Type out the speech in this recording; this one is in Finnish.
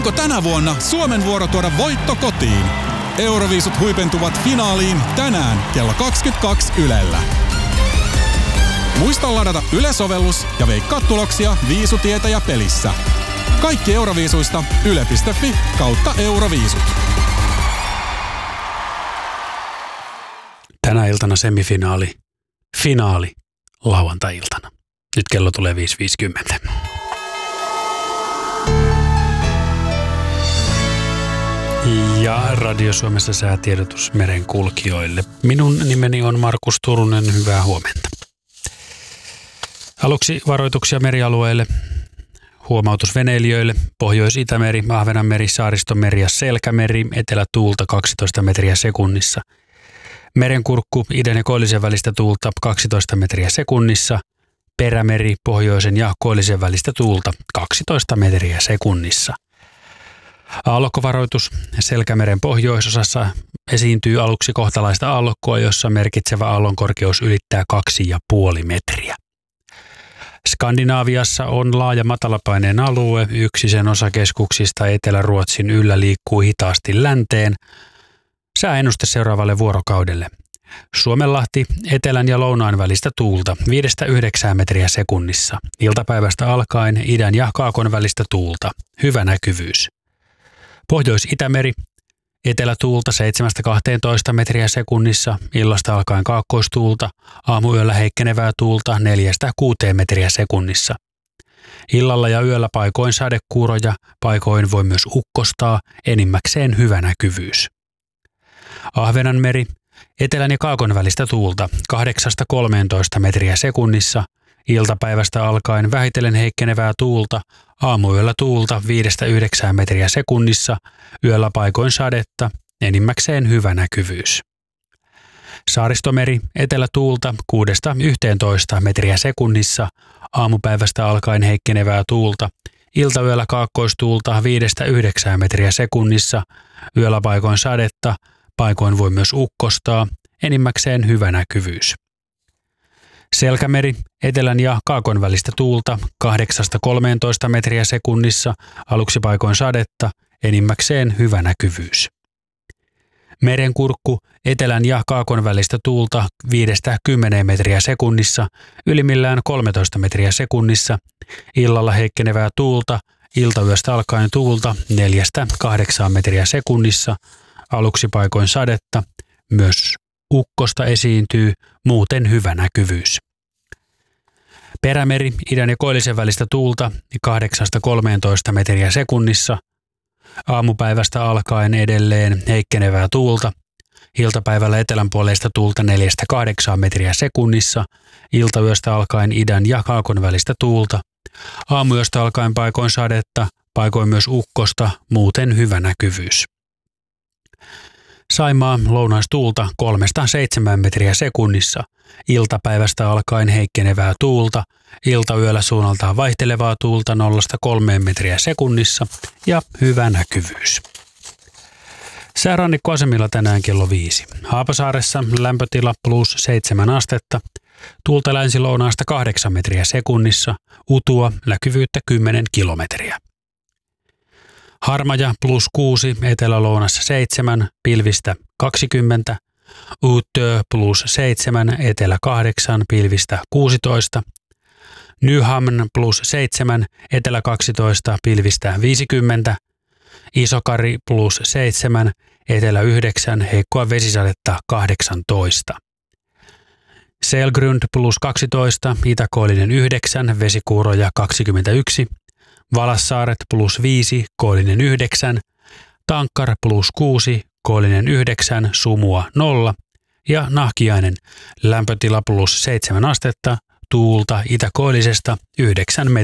Onko tänä vuonna Suomen vuoro tuoda voitto kotiin? Euroviisut huipentuvat finaaliin tänään kello 22 Ylellä. Muista ladata Yle-sovellus ja veikkaa tuloksia Viisutietäjä pelissä. Kaikki Euroviisuista yle.fi/Euroviisut. Tänä iltana semifinaali, finaali lauantai-iltana. Nyt kello tulee 5.50. Ja Radio Suomessa säätiedotus merenkulkijoille. Minun nimeni on Markus Turunen, hyvää huomenta. Aluksi varoituksia merialueille, huomautus veneilijöille, Pohjois-Itämeri, Ahvenanmeri, Saaristomeri ja Selkämeri, etelätuulta 12 metriä sekunnissa. Merenkurkku, idän ja koillisen välistä tuulta 12 metriä sekunnissa. Perämeri, pohjoisen ja koillisen välistä tuulta 12 metriä sekunnissa. Aallokkovaroitus, Selkämeren pohjoisosassa esiintyy aluksi kohtalaista aallokkoa, jossa merkitsevä aallonkorkeus ylittää 2,5 metriä. Skandinaaviassa on laaja matalapaineen alue, yksi sen osakeskuksista Etelä-Ruotsin yllä liikkuu hitaasti länteen. Sääennuste seuraavalle vuorokaudelle. Suomenlahti, etelän ja lounaan välistä tuulta 5-9 metriä sekunnissa. Iltapäivästä alkaen idän ja kaakon välistä tuulta. Hyvä näkyvyys. Pohjois-Itämeri, etelätuulta 7-12 metriä sekunnissa. Illasta alkaen kaakkoistuulta. Aamuyöllä heikkenevää tuulta 4-6 metriä sekunnissa. Illalla ja yöllä paikoin sadekuuroja, paikoin voi myös ukkostaa, enimmäkseen hyvä näkyvyys. Ahvenanmeri, etelän ja kaakon välistä tuulta 8-13 metriä sekunnissa. Iltapäivästä alkaen vähitellen heikkenevää tuulta, aamuyöllä tuulta 5-9 metriä sekunnissa, yöllä paikoin sadetta, enimmäkseen hyvä näkyvyys. Saaristomeri, etelätuulta 6-11 metriä sekunnissa, aamupäivästä alkaen heikkenevää tuulta, iltayöllä kaakkoistuulta 5-9 metriä sekunnissa, yöllä paikoin sadetta, paikoin voi myös ukkostaa, enimmäkseen hyvä näkyvyys. Selkämeri, etelän ja kaakon välistä tuulta 8-13 metriä sekunnissa, aluksi paikoin sadetta, enimmäkseen hyvä näkyvyys. Merenkurkku, etelän ja kaakon välistä tuulta 5-10 metriä sekunnissa, ylimmillään 13 metriä sekunnissa, illalla heikkenevää tuulta, iltayöstä alkaen tuulta 4-8 metriä sekunnissa, aluksi paikoin sadetta, myös ukkosta esiintyy, muuten hyvä näkyvyys. Perämeri, idän ja koillisen välistä tuulta 8-13 metriä sekunnissa, aamupäivästä alkaen edelleen heikkenevää tuulta, iltapäivällä etelänpuoleista tuulta 4-8 metriä sekunnissa, iltayöstä alkaen idän ja kaakon välistä tuulta, aamuyöstä alkaen paikoin sadetta, paikoin myös ukkosta, muuten hyvä näkyvyys. Saimaa, lounaistuulta 3-7 metriä sekunnissa, iltapäivästä alkaen heikkenevää tuulta, iltayöllä suunnaltaan vaihtelevaa tuulta 0-3 metriä sekunnissa ja hyvä näkyvyys. Säärannikkoasemilla tänään kello 5. Haapasaaressa lämpötila +7 astetta, tuulta länsi-lounaasta 8 metriä sekunnissa, utua näkyvyyttä 10 kilometriä. Harmaja +6, etelä-lounassa 7, pilvistä 20, Uutö +7, etelä 8, pilvistä 16, Nyhamn +7, etelä 12, pilvistä 50, Isokari +7, etelä 9, heikkoa vesisadetta 18. Selgrund +12, itäkoillinen 9, vesikuuroja 21, Valassaaret +5, koillinen 9, Tankkar +6, koillinen 9, sumua 0 ja Nahkiainen lämpötila +7 astetta, tuulta itäkoillisesta 9 metriä.